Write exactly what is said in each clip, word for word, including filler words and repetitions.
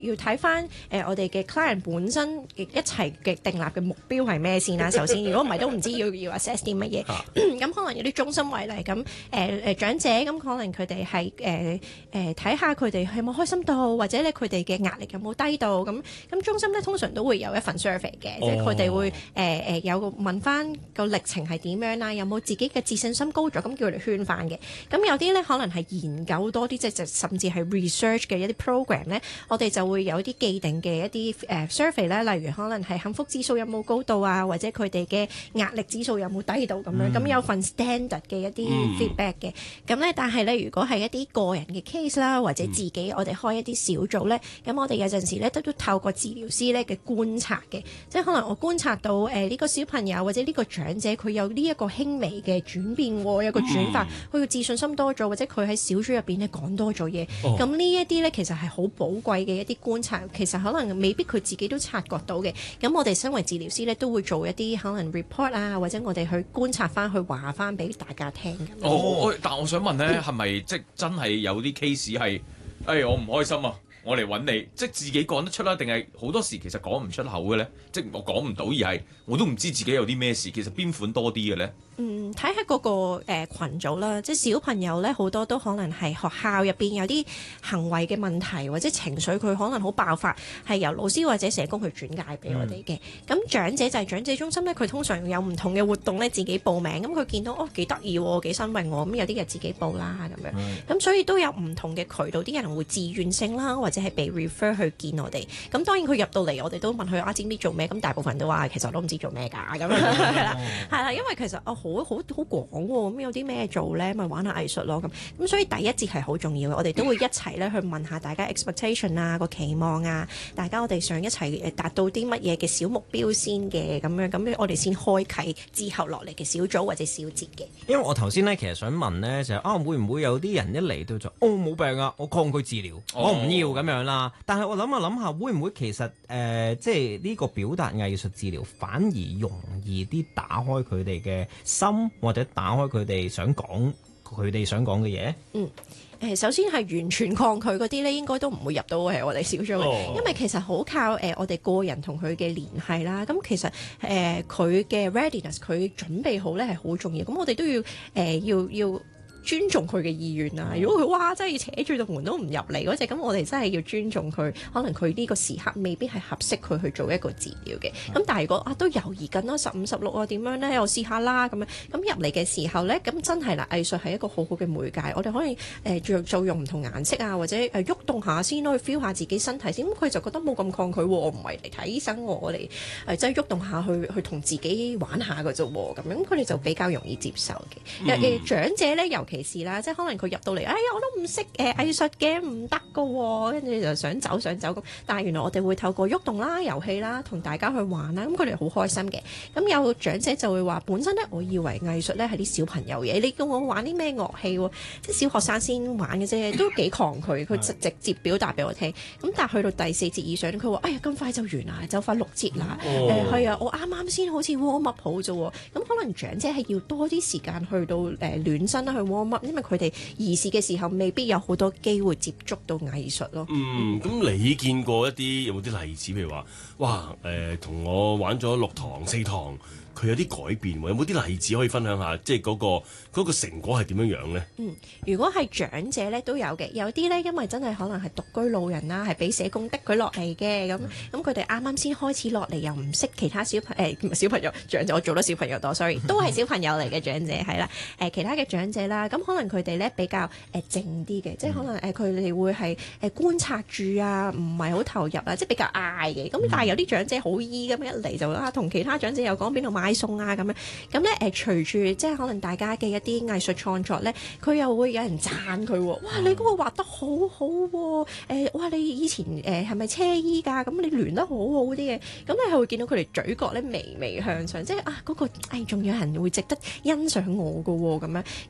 要睇翻誒我哋嘅 client 本身嘅一齊嘅訂立嘅目標係咩先啦。首先，如果唔係都唔知要要 assess 啲乜嘢。咁可能有啲中心為例，咁誒誒長者咁可能佢哋係誒誒睇下佢哋有冇開心到，或者咧佢哋嘅壓力有冇低到。咁咁中心咧通常都會有一份 survey 嘅，即係佢哋會誒誒、呃、有個問翻個歷程係點樣啦，有冇自己嘅自信心高咗，咁叫佢哋圈翻嘅。咁有啲咧可能係研究多啲，即係甚至係 research 嘅一啲 program 咧，我哋就會有啲既定嘅一啲誒 survey 咧，例如可能係幸福指數有冇高度啊，或者佢哋嘅壓力指數有冇低到咁樣，咁、嗯、有份 standard 嘅一啲 feedback 嘅。咁咧、嗯，但係咧，如果係一啲個人嘅 case 啦，或者自己我哋開一啲小組咧，咁、嗯、我哋有陣時咧都都透過治療師咧嘅觀察嘅，即係可能我觀察到誒呢、呃這個小朋友或者呢個長者佢有呢一個輕微嘅轉變，有個轉化，佢嘅、嗯、自信心多咗，或者佢喺小組入邊咧講多咗嘢，咁、哦、呢一啲咧其實係好寶貴嘅一啲觀察。其實可能未必佢自己都察覺到嘅，咁我哋身為治療師咧，都會做一啲可能 report 啊，或者我哋去觀察翻，去話翻俾大家聽咁。 哦，但我想問咧，係咪、嗯、即真係有啲 case 係，誒、哎、我唔開心啊，我嚟揾你，即自己講得出啦，定係好多時其實講唔出口嘅咧？即我講唔到，而係我都唔知自己有啲咩事。其實邊款多啲嘅咧？ 嗯，睇下嗰個誒、呃、群組啦，即係小朋友咧，好多都可能係學校入邊有啲行為嘅問題，或者情緒佢可能好爆發，係由老師或者社工去轉介俾我哋嘅。咁、嗯、長者就係長者中心咧，佢通常有唔同嘅活動咧，自己報名。咁佢見到哦幾得意喎，幾新穎喎，咁有啲人自己報啦咁樣。咁、嗯、所以都有唔同嘅渠道，啲人會自願性啦，或者係被 refer 去見我哋。咁當然佢入到嚟，我哋都問佢啊，知唔知做咩？咁大部分都話其實我都唔知做咩㗎咁樣係啦，係啦，因為其實哦好好好廣喎，咁有啲咩做咧？咪玩下藝術咯咁。咁所以第一節係好重要嘅，我哋都會一齊咧去問下大家 expectation 啊，個期望啊，大家我哋想一齊誒達到啲乜嘢嘅小目標先嘅咁樣，咁我哋先開啟之後落嚟嘅小組或者小節嘅。 因為我頭先咧其實想問咧就係、啊會唔會有啲人一嚟到就哦冇病啊，我抗拒治療，哦、我唔要咁樣啦。但係我諗下諗下，會唔會其實誒、呃、即係呢個表達藝術治療反而容易啲打開佢哋嘅心？或者打開佢哋想講佢哋想講嘅嘢。嗯， 誒首先係完全抗拒嗰啲咧，應該都唔會入到係我哋小組嘅，哦、因為其實好靠誒、呃、我哋個人同佢嘅聯繫啦。咁其實誒佢嘅 readiness，佢準備好咧係好重要。咁我哋都要誒、呃、要要。要尊重佢嘅意願啊！如果佢哇真係扯住道門都唔入嚟嗰隻，咁我哋真係要尊重佢。可能佢呢個時刻未必係合適佢去做一個治療嘅。咁但係如果啊都猶豫緊啦，十五十六啊點樣咧？我試下啦咁樣。咁入嚟嘅時候咧，咁真係啦，藝術係一個好好嘅媒介。我哋可以誒做做用唔同顏色啊，或者誒喐動，動下先咯，去 feel 下自己身體先。咁佢就覺得冇咁抗拒喎，我唔係嚟睇醫生，我嚟誒即係喐動下去去同自己玩下嘅啫喎。咁樣佢哋就比較容易接受嘅。誒、嗯、長者咧，尤其是啦，即係可能佢入到嚟，哎呀，我都唔識誒藝術嘅，唔得噶喎，跟住就想走想走咁。但係原來我哋會透過喐動啦、遊戲啦，同大家去玩啦，咁佢哋好開心嘅。咁有長者就會話：本身咧，我以為藝術咧係啲小朋友嘢，你叫我玩啲咩樂器喎？即係小學生先玩嘅啫，都幾抗拒。佢直直接表達俾我聽。咁但係去到第四節以上，佢話：哎呀，咁快就完啦，就快六節啦。誒係啊，我啱啱先好似 warm up 好啫喎。咁可能長者係要多啲時間去到誒、呃、暖身啦，去 warm up，因為佢哋兒時嘅時候未必有好多機會接觸到藝術咯。 嗯，咁你見過一啲有冇啲例子？譬如話，哇誒，同、呃、我玩咗六堂四堂，佢有啲改變喎。有冇啲例子可以分享下？即係嗰個嗰個成果係點樣樣咧？ 嗯，如果係長者咧都有嘅，有啲咧因為真係可能係獨居老人啦，係俾社工逼佢落嚟嘅。咁咁佢哋啱啱先開始落嚟，又唔識其他小朋誒、呃、小朋友長者，我做得小朋友多，sorry，都係小朋友嚟嘅長者係啦。誒、呃、其他嘅長者啦，咁可能佢哋咧比較誒、呃、靜啲嘅，即係可能誒佢哋會係誒觀察住啊，唔係好投入啊，即係比較嗌嘅。咁但係有啲長者好依咁一嚟就啊，同其他長者又講邊度買餸啊咁樣。咁咧誒隨住即係可能大家嘅一啲藝術創作咧，佢又會有人讚佢喎。哇！你嗰個畫得好好喎。誒哇！你以前誒係咪車衣㗎？咁你聯得好好啲嘅。咁你係會見到佢哋嘴角咧微微向上，即係啊嗰個誒仲有人會值得欣賞我㗎喎咁樣。咁咧去到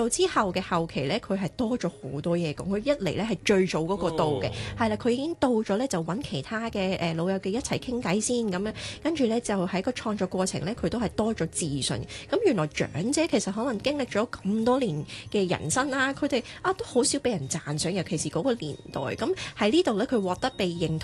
到之後嘅後期咧，佢係多咗好多嘢講。佢一嚟咧係最早嗰個到嘅，係啦、哦，佢已經到咗咧就揾其他嘅誒老友記一齊傾偈先咁樣，跟住咧就喺個創作過程咧，佢都係多咗自信。咁原來長者其實可能經歷咗咁多年嘅人生啦，佢哋啊都好少俾人讚賞，尤其是嗰個年代。咁喺呢度咧，佢獲得被認同。